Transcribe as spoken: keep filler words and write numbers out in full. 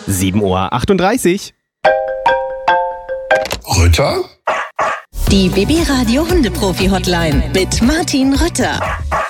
sieben Uhr achtunddreißig. Rütter? Die B B Radio Hundeprofi Hotline mit Martin Rütter.